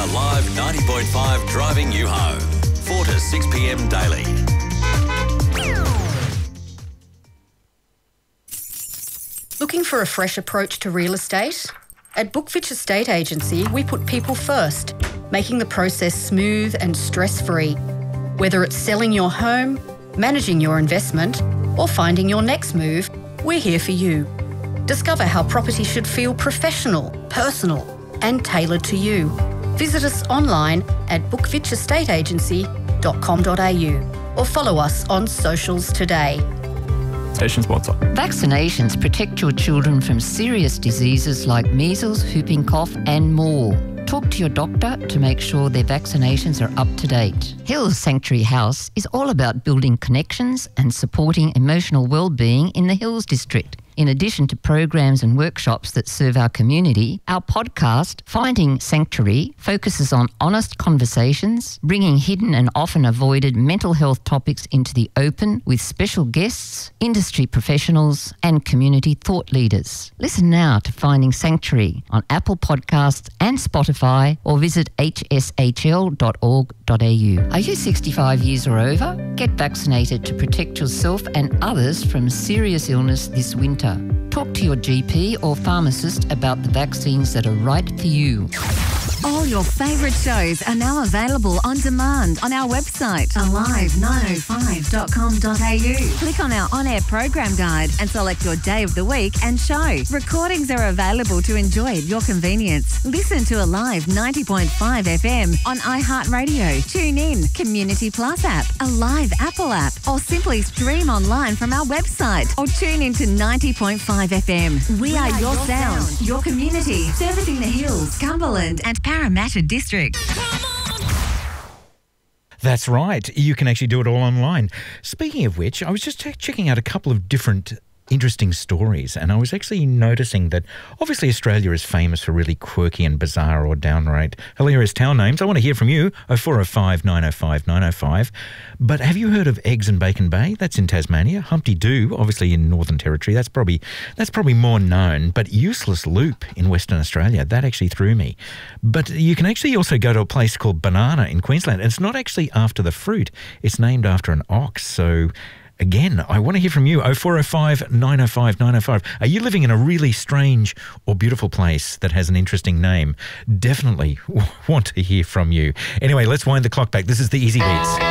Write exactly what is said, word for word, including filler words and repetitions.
Alive ninety point five driving you home. four to six p m daily. Looking for a fresh approach to real estate? At Bookfitch Estate Agency, we put people first, making the process smooth and stress-free. Whether it's selling your home, managing your investment, or finding your next move, we're here for you. Discover how property should feel professional, personal, and tailored to you. Visit us online at bookfitch estate agency dot com dot a u or follow us on socials today. Station sponsor. Vaccinations protect your children from serious diseases like measles, whooping cough and more. Talk to your doctor to make sure their vaccinations are up to date. Hills Sanctuary House is all about building connections and supporting emotional well-being in the Hills District. In addition to programs and workshops that serve our community, our podcast, Finding Sanctuary, focuses on honest conversations, bringing hidden and often avoided mental health topics into the open with special guests, industry professionals and community thought leaders. Listen now to Finding Sanctuary on Apple Podcasts and Spotify or visit h s h l dot org dot a u. Are you sixty-five years or over? Get vaccinated to protect yourself and others from serious illness this winter. Talk to your G P or pharmacist about the vaccines that are right for you. All your favourite shows are now available on demand on our website, alive nine oh five dot com dot a u. Click on our on-air program guide and select your day of the week and show. Recordings are available to enjoy at your convenience. Listen to Alive ninety point five F M on iHeartRadio. Tune in, Community Plus app, Alive Apple app, or simply stream online from our website or tune into ninety point five F M. We, we are, are your, your sound, sound, your community, servicing the Hills, Cumberland and Parramatta District. That's right. You can actually do it all online. Speaking of which, I was just ch- checking out a couple of different interesting stories, and I was actually noticing that obviously Australia is famous for really quirky and bizarre or downright hilarious town names. I want to hear from you, oh four oh five, nine oh five, nine oh five. But have you heard of Eggs and Bacon Bay? That's in Tasmania. Humpty Doo, obviously in Northern Territory. That's probably that's probably more known. But Useless Loop in Western Australia, that actually threw me. But you can actually also go to a place called Banana in Queensland. And it's not actually after the fruit. It's named after an ox. So again, I want to hear from you, oh four oh five, nine oh five, nine oh five. Are you living in a really strange or beautiful place that has an interesting name? Definitely want to hear from you. Anyway, let's wind the clock back. This is the Easy Beats.